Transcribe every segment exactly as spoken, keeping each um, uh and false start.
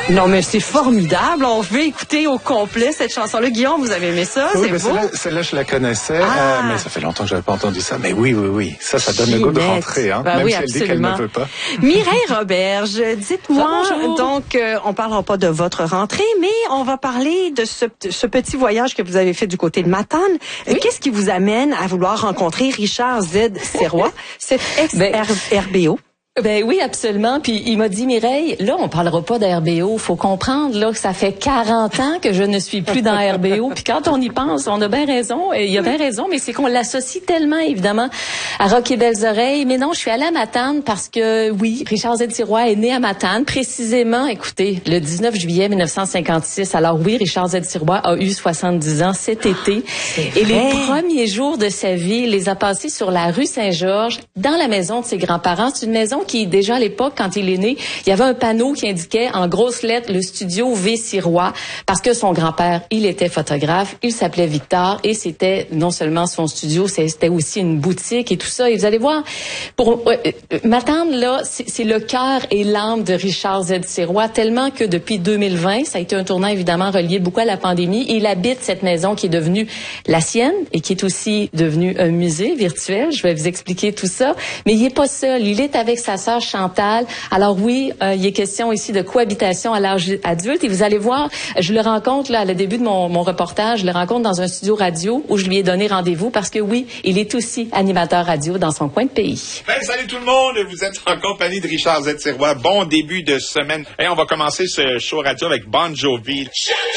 Non, mais c'est formidable. On veut écouter au complet cette chanson-là. Guillaume, vous avez aimé ça? Oui, c'est mais beau? celle-là, celle-là, je la connaissais, Ah. euh, mais ça fait longtemps que je n'avais pas entendu ça. Mais oui, oui, oui. Ça, ça donne le goût de rentrer, hein, ben même oui, si elle absolument. dit qu'elle ne veut pas. Mireille Roberge, dites-moi, Bonjour. donc, euh, on parlera pas de votre rentrée, mais on va parler de ce, ce petit voyage que vous avez fait du côté de Matane. Euh, Oui. Qu'est-ce qui vous amène à vouloir rencontrer Richard Z. Sirois, cet ex-R B O? Ben oui, absolument. Puis il m'a dit, Mireille, là, on parlera pas d'R B O. Faut comprendre là que ça fait quarante ans que je ne suis plus dans R B O. Puis quand on y pense, on a bien raison. Il y a bien raison, mais c'est qu'on l'associe tellement, évidemment, à Rock et Belles Oreilles. Mais non, je suis allée à Matane parce que, oui, Richard Z. Sirois est né à Matane, précisément, écoutez, le dix-neuf juillet mille neuf cent cinquante-six. Alors oui, Richard Z. Sirois a eu soixante-dix ans cet été. Et les premiers jours de sa vie, il les a passés sur la rue Saint-Georges, dans la maison de ses grands-parents. C'est une maison qui, déjà à l'époque, quand il est né, il y avait un panneau qui indiquait en grosses lettres le studio V. Sirois, parce que son grand-père, il était photographe, il s'appelait Victor, et c'était non seulement son studio, c'était aussi une boutique et tout ça. Et vous allez voir, pour euh, euh, Matane, là, c'est le cœur et l'âme de Richard Z. Sirois, tellement que depuis deux mille vingt, ça a été un tournant évidemment relié beaucoup à la pandémie. Il habite cette maison qui est devenue la sienne et qui est aussi devenue un musée virtuel. Je vais vous expliquer tout ça. Mais il est pas seul. Il est avec sa sœur Chantal. Alors oui, euh, il est question ici de cohabitation à l'âge adulte. Et vous allez voir, je le rencontre là, à le début de mon, mon reportage, je le rencontre dans un studio radio où je lui ai donné rendez-vous parce que oui, il est aussi animateur radio dans son coin de pays. Ben, salut tout le monde, vous êtes en compagnie de Richard Z. Sirois. Bon début de semaine. Et on va commencer ce show radio avec Bon Jovi.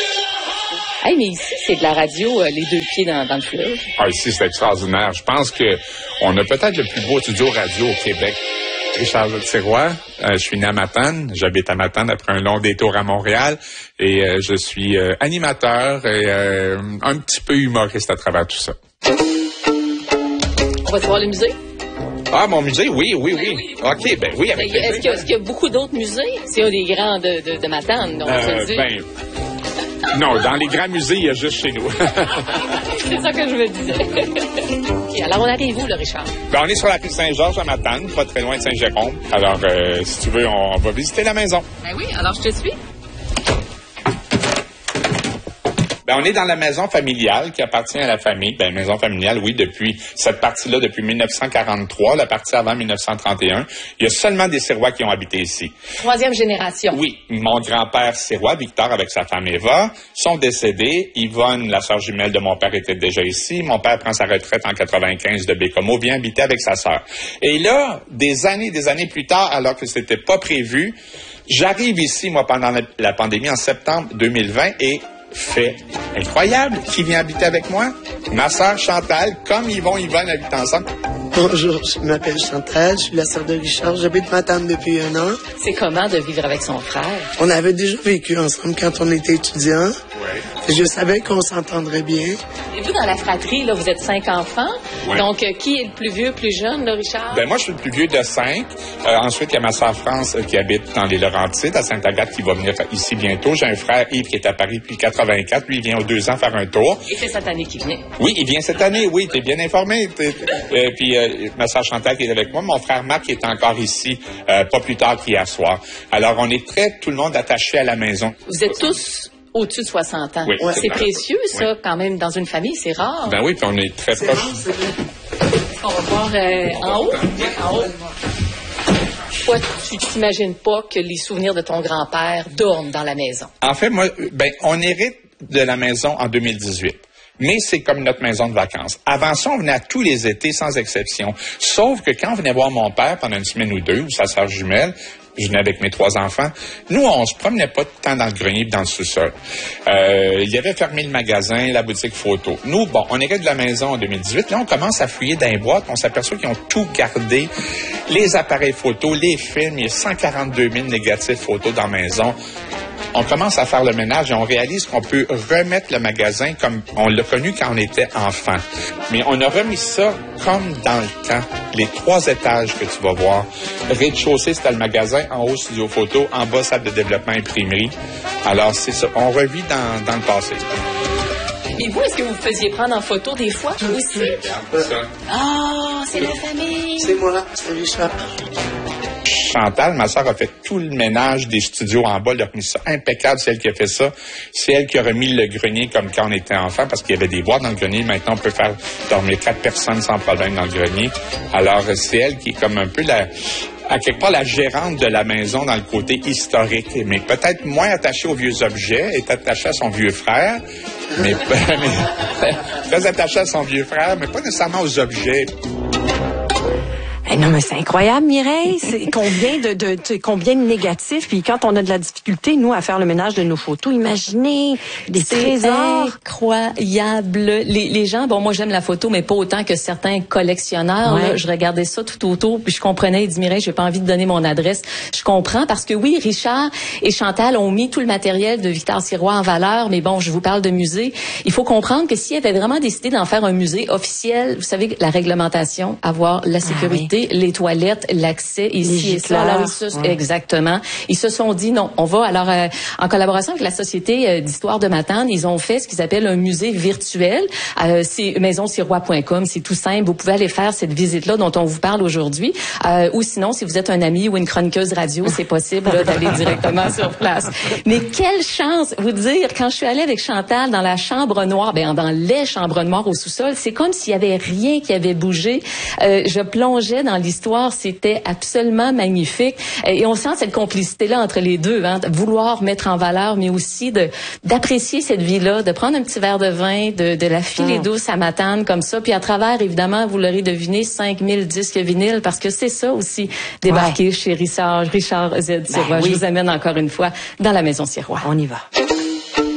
Hey, mais ici, c'est de la radio, euh, les deux pieds dans, dans le fleuve. Ah, ici, c'est extraordinaire. Je pense que on a peut-être le plus beau studio radio au Québec. Richard Z. Sirois, euh, je suis né à Matane. J'habite à Matane après un long détour à Montréal. Et euh, je suis euh, animateur et euh, un petit peu humoriste à travers tout ça. On va se voir le musée? Ah, mon musée? Oui, oui, oui. oui. OK, ben oui, avec Est-ce qu'il y, est qu'il y a beaucoup d'autres musées? C'est un des grands de, de, de Matane, donc on va euh, se dire. ben, non, dans les grands musées, il y a juste chez nous. C'est ça que je me disais. Okay, alors, on arrive où, là, Richard? Ben, on est sur la rue Saint-Georges à Matane, pas très loin de Saint-Jérôme. Alors, euh, si tu veux, on va visiter la maison. Ben oui, alors je te suis. Ben, on est dans la maison familiale qui appartient à la famille. Ben, maison familiale, oui, depuis cette partie-là, depuis mille neuf cent quarante-trois, la partie avant mille neuf cent trente et un. Il y a seulement des Sirois qui ont habité ici. Troisième génération. Oui, mon grand-père Sirois, Victor, avec sa femme Eva, sont décédés. Yvonne, la sœur jumelle de mon père, était déjà ici. Mon père prend sa retraite en quatre-vingt-quinze de Bécomo, vient habiter avec sa sœur. Et là, des années, des années plus tard, alors que c'était pas prévu, j'arrive ici, moi, pendant la, la pandémie, en septembre deux mille vingt, et fait incroyable. Qui vient habiter avec moi? Ma sœur Chantal, comme Yvon et Yvonne habitent ensemble. Bonjour, je m'appelle Chantal, je suis la sœur de Richard, j'habite Matane depuis un an. C'est comment de vivre avec son frère? On avait déjà vécu ensemble quand on était étudiants. Ouais. Je savais qu'on s'entendrait bien. Et vous, dans la fratrie, là, vous êtes cinq enfants. Ouais. Donc, euh, qui est le plus vieux, plus jeune, là, Richard? Ben moi, je suis le plus vieux de cinq. Euh, ensuite, il y a ma sœur France euh, qui habite dans les Laurentides, à Sainte-Agathe, qui va venir ici bientôt. J'ai un frère Yves qui est à Paris depuis quatre-vingt-quatre. Lui, il vient aux deux ans faire un tour. Et c'est cette année qui vient. Oui, il vient cette année. Oui, t'es bien informé. T'es, euh, puis euh, ma sœur Chantal qui est avec moi. Mon frère Marc qui est encore ici, euh, pas plus tard qu'hier soir. Alors, on est très, tout le monde attaché à la maison. Vous êtes tous au-dessus de soixante ans. Oui, Ouais. c'est C'est vrai. précieux, ça, Oui. quand même, dans une famille, c'est rare. Ben oui, puis on est très C'est proches. rare, c'est vrai. On va voir euh, en haut. En haut. Toi, tu t'imagines pas que les souvenirs de ton grand-père dorment dans la maison. En fait, moi, ben, on hérite de la maison en deux mille dix-huit. Mais c'est comme notre maison de vacances. Avant ça, on venait à tous les étés, sans exception. Sauf que quand on venait voir mon père pendant une semaine ou deux, ou sa sœur jumelle, je venais avec mes trois enfants, nous, on se promenait pas tant dans le grenier et dans le sous-sol. Euh, il y avait fermé le magasin, la boutique photo. Nous, bon, on hérite de la maison en deux mille dix-huit. Là, on commence à fouiller dans les boîtes. On s'aperçoit qu'ils ont tout gardé. Les appareils photos, les films. Il y a cent quarante-deux mille négatifs photos dans la maison. On commence à faire le ménage et on réalise qu'on peut remettre le magasin comme on l'a connu quand on était enfant. Mais on a remis ça comme dans le temps. Les trois étages que tu vas voir. Rez-de-chaussée, c'était le magasin. En haut, studio photo. En bas, salle de développement imprimerie. Alors, c'est ça. On revit dans, dans le passé. Et vous, est-ce que vous vous faisiez prendre en photo des fois aussi? Regarde ça. Ah, c'est la famille. C'est moi, c'est Richard. Chantal, ma sœur a fait tout le ménage des studios en bas, elle a remis ça impeccable, c'est elle qui a fait ça. C'est elle qui a remis le grenier comme quand on était enfant, parce qu'il y avait des boîtes dans le grenier. Maintenant, on peut faire dormir quatre personnes sans problème dans le grenier. Alors, c'est elle qui est comme un peu la... à quelque part la gérante de la maison dans le côté historique, mais peut-être moins attachée aux vieux objets, est attachée à son vieux frère, mais, mais très attachée à son vieux frère, mais pas nécessairement aux objets. Eh non, mais c'est incroyable, Mireille. C'est combien de, de, de combien de négatifs. Puis quand on a de la difficulté, nous, à faire le ménage de nos photos, imaginez des c'est trésors. Incroyable. Les, les gens, bon, moi, j'aime la photo, mais pas autant que certains collectionneurs. Ouais. Là, je regardais ça tout autour, puis je comprenais. Il dit, Mireille, j'ai pas envie de donner mon adresse. Je comprends parce que oui, Richard et Chantal ont mis tout le matériel de Victor Sirois en valeur, mais bon, je vous parle de musée. Il faut comprendre que s'ils avaient vraiment décidé d'en faire un musée officiel, vous savez, la réglementation, avoir la sécurité, ah oui, les toilettes, l'accès ici et ça. Alors, ils se, ouais. Exactement. Ils se sont dit non, on va. Alors, euh, en collaboration avec la Société euh, d'histoire de Matane, ils ont fait ce qu'ils appellent un musée virtuel. Euh, c'est maison sirois point com. C'est tout simple. Vous pouvez aller faire cette visite-là dont on vous parle aujourd'hui. Euh, ou sinon, si vous êtes un ami ou une chroniqueuse radio, c'est possible là, d'aller directement sur place. Mais quelle chance, vous dire, quand je suis allée avec Chantal dans la chambre noire, ben dans les chambres noires au sous-sol, c'est comme s'il y avait rien qui avait bougé. Euh, je plongeais dans l'histoire, c'était absolument magnifique. Et on sent cette complicité-là entre les deux, hein, de vouloir mettre en valeur, mais aussi de d'apprécier cette vie-là, de prendre un petit verre de vin, de, de la filer mmh. douce à Matane comme ça, puis à travers, évidemment, vous l'aurez deviné, cinq mille disques vinyles, parce que c'est ça aussi, débarquer ouais. chez Richard, Richard Z. Sirois. Ben oui. Je vous amène encore une fois dans la Maison Sirois. On y va.